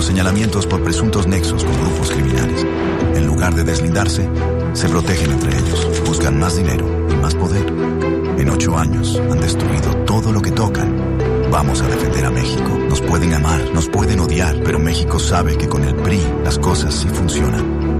los señalamientos por presuntos nexos con grupos criminales. En lugar de deslindarse, se protegen entre ellos, buscan más dinero y más poder. En 8 años han destruido todo lo que tocan. Vamos a defender a México. Nos pueden amar, nos pueden odiar, pero México sabe que con el PRI las cosas sí funcionan.